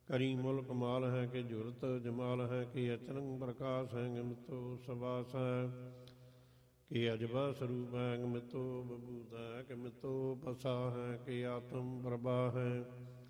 ਕਰੀ ਮੁਲ ਕਮਾਲ ਹੈ ਕਿ ਜੁਰਤ ਜਮਾਲ ਹੈ ਕਿ ਅਚਰੰਗ ਪ੍ਰਕਾਸ਼ ਹੈ ਗਮਿਤੋ ਸਵਾਸ ਹੈ ਕਿ ਅਜਬਾ ਸਰੂਪ ਹੈ ਗਮਿਤੋ ਬਬੂਤ ਹੈ ਗਮਿਤੋ ਪਸਾ ਹੈ ਕਿ ਆਤਮ ਪ੍ਰਭਾ ਹੈ